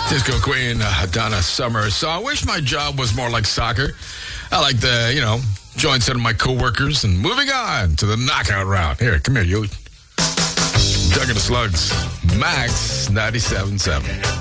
Disco Queen, Donna Summer. So I wish my job was more like soccer. I like to, join some of my coworkers and moving on to the knockout round. Here, come here, you. Doug and the Slugs. Max 97.7.